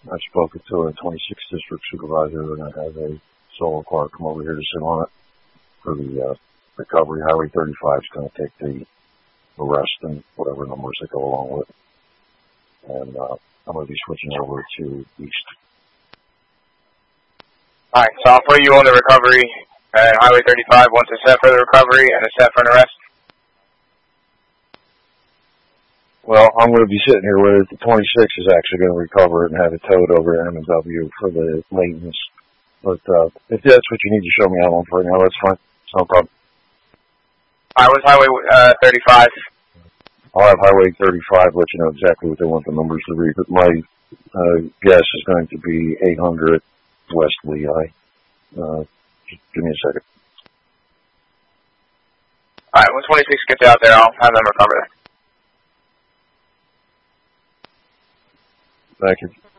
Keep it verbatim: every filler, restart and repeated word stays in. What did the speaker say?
I spoke to a twenty-sixth district supervisor, and I have a solo car come over here to sit on it for the uh, recovery. Highway thirty-five is going to take the arrest and whatever numbers that go along with it. And uh, I'm going to be switching over to East. All right, so I'll put you on the recovery at Highway thirty-five once it's set for the recovery and it's set for an arrest. Well, I'm going to be sitting here with it. The twenty-six is actually going to recover it and have it towed over to M and W for the maintenance. But uh, if that's what you need to show me out on for right now, that's fine. It's no problem. All right, what's Highway uh, thirty-five? I'll have Highway thirty-five let you know exactly what they want the numbers to be. But my uh, guess is going to be eight hundred West Lehigh. Uh, just give me a second. All right, when twenty-six gets out there, I'll have them recover that. Thank you.